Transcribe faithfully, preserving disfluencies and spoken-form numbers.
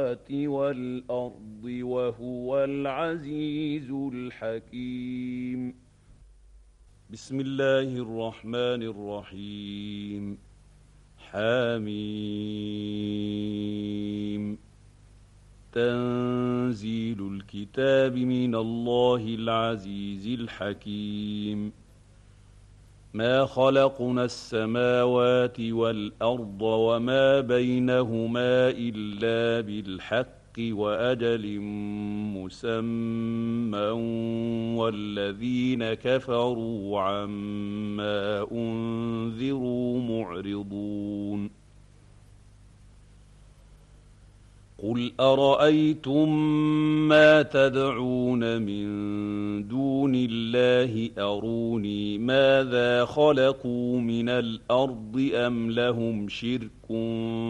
السماوات والأرض وهو العزيز الحكيم. بسم الله الرحمن الرحيم. حميم. تنزيل الكتاب من الله العزيز الحكيم. ما خلقنا السماوات والأرض وما بينهما إلا بالحق وأجل مسمى والذين كفروا عما أنذروا معرضون. قل أرأيتم ما تدعون من دون الله أروني ماذا خلقوا من الأرض أم لهم شرك